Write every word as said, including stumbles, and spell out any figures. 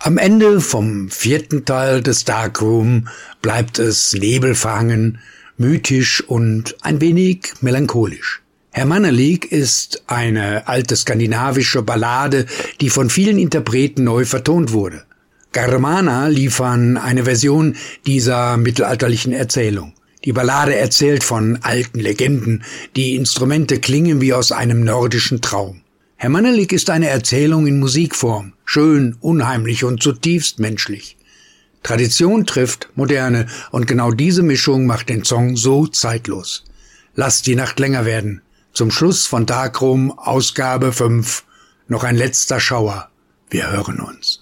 Am Ende vom vierten Teil des Darkroom bleibt es nebelverhangen, mythisch und ein wenig melancholisch. Herr Mannerlik ist eine alte skandinavische Ballade, die von vielen Interpreten neu vertont wurde. Germana liefern eine Version dieser mittelalterlichen Erzählung. Die Ballade erzählt von alten Legenden, die Instrumente klingen wie aus einem nordischen Traum. Herr Mannerlik ist eine Erzählung in Musikform, schön, unheimlich und zutiefst menschlich. Tradition trifft Moderne und genau diese Mischung macht den Song so zeitlos. Lasst die Nacht länger werden. Zum Schluss von Darkroom, Ausgabe fünf, noch ein letzter Schauer. Wir hören uns.